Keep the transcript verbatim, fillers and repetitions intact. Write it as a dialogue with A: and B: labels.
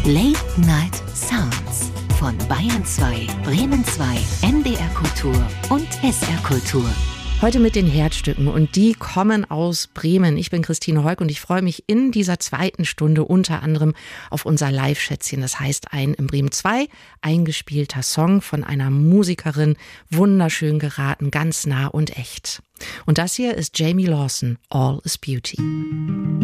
A: Late Night Sounds von Bayern zwei, Bremen zwei, M D R Kultur und S R Kultur.
B: Heute mit den Herzstücken und die kommen aus Bremen. Ich bin Christine Heuk und ich freue mich in dieser zweiten Stunde unter anderem auf unser Live-Schätzchen. Das heißt, ein im Bremen zwei eingespielter Song von einer Musikerin, wunderschön geraten, ganz nah und echt. Und das hier ist Jamie Lawson, All is Beauty.